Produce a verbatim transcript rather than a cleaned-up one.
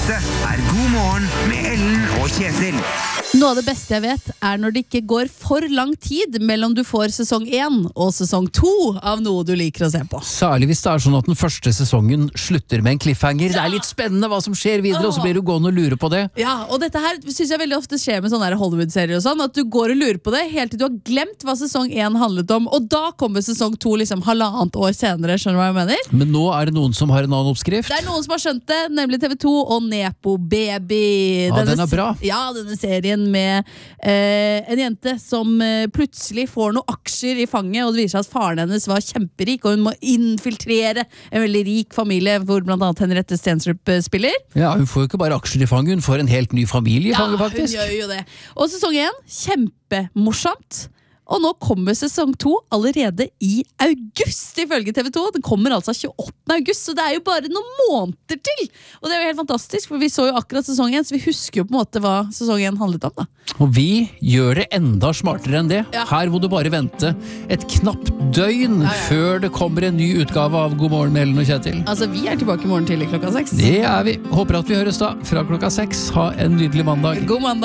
Dette er God morgen med Ellen og Kjetil. Noe av det beste jeg vet er når det ikke går for lang tid mellom du får sesong én og sesong to av noe du liker å se på. Særlig hvis det er sånn at den første sesongen slutter med en cliffhanger. Ja. Det er litt spennende hva som skjer videre, og så blir du gående og lure på det. Ja, og dette her synes jeg veldig ofte skjer med sånne her Hollywood-serier og sånn, at du går og lurer på det helt til du har glemt hva sesong én handlet om, og da kommer sesong to liksom halvannet år senere, skjønner du hva jeg mener? Men nå er det noen som har en annen oppskrift. Det er noen som har skjønt det, nemlig T V to og Nepo Baby. Ja, denne, den er bra. Ja, denne serien med eh, en jente som eh, plutselig får noen aksjer i fanget, og det viser seg at faren hennes var kjemperik, og hun må infiltrere en veldig rik familie, hvor blant annet Henriette Stenstrup eh, spiller. Ja, hun får jo ikke bare aksjer i fanget, hun får en helt ny familie i fanget, faktisk. Ja, hun gjør jo det. Og sesong én, kjempemorsomt. Og nå kommer sesong to allerede i august, ifølge T V to. Den kommer altså tjueåttende august, så det er jo bare noen måneder til. Og det er jo helt fantastisk, for vi så jo akkurat sesong én, så vi husker jo på en måte hva sesong én handlet om, da. Og vi gjør det enda smartere enn det. Ja. Her må du bare vente et knapt døgn ja, ja. før det kommer en ny utgave av God morgen med Ellen og Kjetil. Altså, vi er tilbake i morgen tidlig klokka seks. Det er vi. Håper at vi høres da fra klokka seks. Ha en nydelig mandag. God mandag.